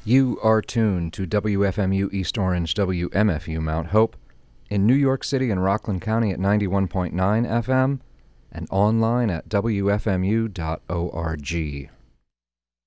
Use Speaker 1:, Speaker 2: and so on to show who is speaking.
Speaker 1: You are tuned to WFMU East Orange, WMFU Mount Hope, in New York City and Rockland County at 91.9 FM, and online at WFMU.org.